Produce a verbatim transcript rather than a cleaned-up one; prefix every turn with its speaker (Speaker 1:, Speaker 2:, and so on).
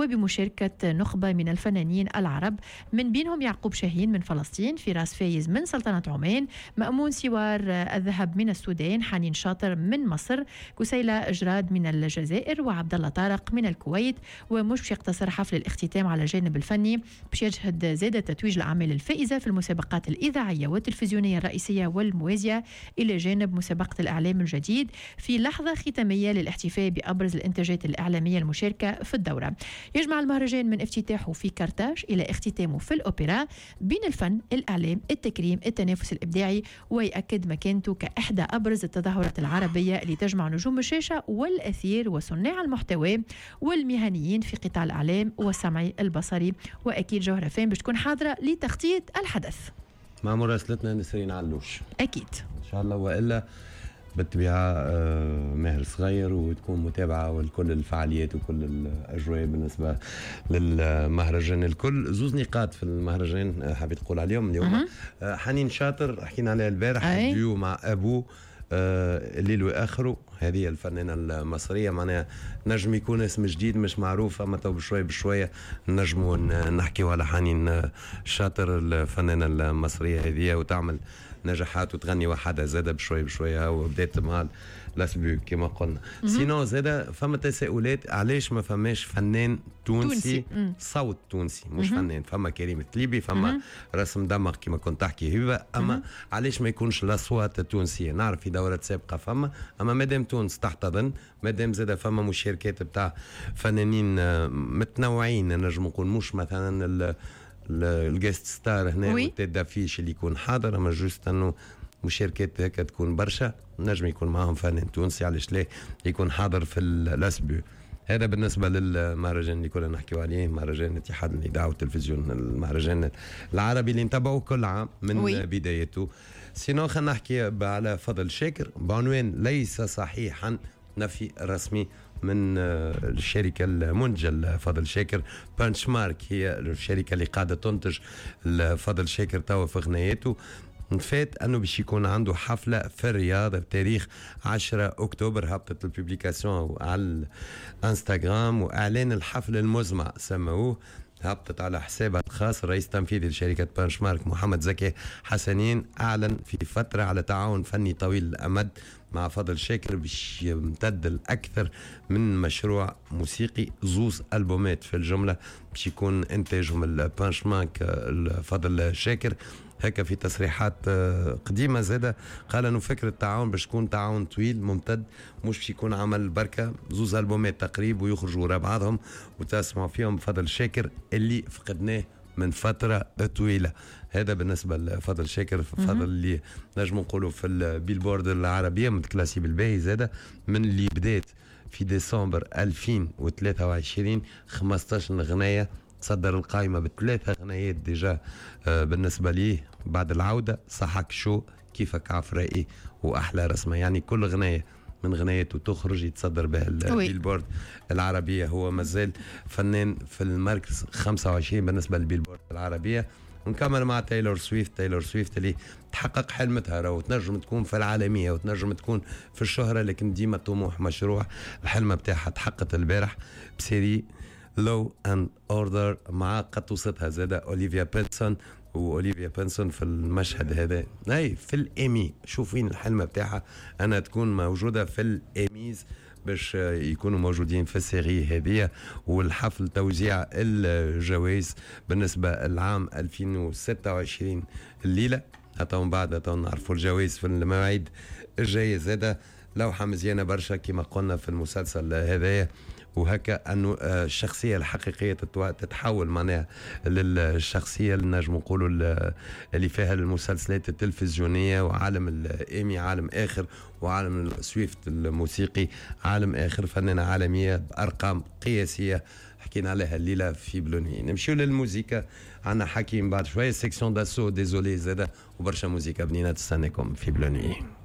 Speaker 1: وبمشاركة نخبة من الفنانين العرب، من بينهم يعقوب شاهين من فلسطين، فراس فايز من سلطنة عمان، مأمون سوار الذهب من السودان، حنين شاطر من مصر، كسيلة جراد من الجزائر، وعبد الله طارق من الكويت. ومش باش يقتصر حفل الاختتام على الجانب الفني، باش يشهد زاد تتويج الأعمال الفائزة في المسابقات الإذاعية والتلفزيونية الرئيسية والموازية، إلى جانب مسابقة الإعلام الجديد في لحظة ختامية للاحتفاء بأبرز الإنتاجات الإعلامية المشاركة في الدورة. يجمع المهرجان من افتتاحه في كارتاج إلى اختتامه في الأوبرا بين الفن، الإعلام، التكريم، التنافس الإبداعي، ويأكد مكانته كإحدى أبرز التظاهرات العربية اللي تجمع نجوم الشاشة والأثير وصناع المحتوى والمهنيين في قطاع الإعلام والسمعي البصري. وأكيد جوهرة فين باش تكون حاضرة لتغطية الحدث
Speaker 2: مع مراسلتنا نسرين علوش
Speaker 1: أكيد
Speaker 2: إن شاء الله، وإلا بالطبيعة ماهر صغير وتكون متابعة لكل الفعاليات وكل الأجواء بالنسبة للمهرجان الكل. زوز نقاط في المهرجان حبيت تقول عليهم اليوم. حنين شاطر حكينا عليها البارح، ديو مع أبوه الليل واخره، هذه الفنانه المصريه معناها نجم يكون اسم جديد مش معروف، اما تو بشويه بشويه نجموا نحكيوا على حنين شاطر الفنانه المصريه هذه، وتعمل نجاحات وتغني وحدها زاده بشويه بشويه، وبدات مع لاسبو كما قلنا. سينو زاده فما تساؤلات علاش ما فماش فنان تونسي, تونسي. صوت تونسي مش مم. فنان، فما كريم تليبي، فما مم. رسم دمغ كما كنت تحكي هبه، اما مم. علاش ما يكونش الاصوات التونسيه؟ نعرف في دورات سابقه فما، اما مادام تونس تحتضن، مادام زاده فما مشاركات بتاع فنانين متنوعين، نجم نقول مش مثلا الجيست ستار هنا والتدافيش اللي يكون حاضر، اما جوست انه مشاركات هيك تكون برشا، نجم يكون معهم فنان تونسي، علاش لا يكون حاضر في الاسبوع. هذا بالنسبه للمهرجان اللي كنا نحكيو عليه، مهرجان اتحاد الاذاعه والتلفزيون، المهرجان العربي اللي نتابعوه كل عام من وي. بدايته. سينو خلينا نحكي على فضل شاكر بعنوان ليس صحيحا نفي رسمي من الشركة المنتجة فضل شاكر. بانش مارك هي الشركة اللي قاعدة تنتج فضل شاكر توا في غناياته. فات انه باش يكون عنده حفله في الرياض بتاريخ عشرة اكتوبر، هبطت البوبليكاسيون على الانستغرام، واعلان الحفل المزمع سموه، هبطت على حسابها الخاص. الرئيس التنفيذي لشركة بانش مارك محمد زكي حسنين أعلن في فترة على تعاون فني طويل الأمد مع فضل شاكر باش يمتد الأكثر من مشروع موسيقي، زوز ألبومات في الجملة باش يكون إنتاجهم البانش مارك فضل شاكر. هكا في تصريحات قديمة زادة قال انه فكرة التعاون باش تكون تعاون طويل ممتد، مش باش يكون عمل بركة، زوز ألبومات تقريب ويخرجوا ورا بعضهم وتسمعوا فيهم فضل شاكر اللي فقدناه من فترة طويلة. هذا بالنسبة لفضل شاكر، فضل اللي نجم نقولوا في البيلبورد العربية متكلاسي بالباهي زادة، من اللي بدات في ديسمبر ألفين وثلاثة وعشرين خمسطاش غناية، تصدر القائمة بثلاثة غنايات ديجا. آه بالنسبة ليه بعد العودة صحك شو كيفك عفرائي وأحلى رسمة، يعني كل غناية من غنايته تخرج يتصدر بها البيلبورد العربية. هو مازال فنان في المركز خمسة وعشرين بالنسبة للبيلبورد العربية. ونكمل مع تايلور سويفت. تايلور سويفت اللي تحقق حلمتها، راهو تنجم تكون في العالمية وتنجم تكون في الشهرة، لكن ديما طموح مشروع. الحلمة بتاعها تحققت البارح بسيري لو اند اوردر مع قطوستها زاده اوليفيا بنسون. واوليفيا بنسون في المشهد هذا اي في الايمي، شوفين الحلمه بتاعها انا تكون موجوده في الايميز باش يكونوا موجودين في السيري هذه. والحفل توزيع الجوائز بالنسبه العام ألفين وستة وعشرين الليله، حتى من بعد حتى نعرفوا الجوائز في المواعيد الجايه. زاده لوحه مزيانه برشا كما قلنا في المسلسل هذايا، وهكا انه الشخصيه الحقيقيه تتحول معناها للشخصيه اللي نجم نقولوا اللي فيها المسلسلات التلفزيونيه، وعالم الايمي عالم اخر، وعالم سويفت الموسيقي عالم اخر، فنانه عالميه بارقام قياسيه حكينا عليها الليله في بلوني. نمشيو للموسيقى، عندنا حكي من بعد شويه سيكسيون داسو ديزولي زاده وبرشا موسيقى بنينه تستناكم في بلوني.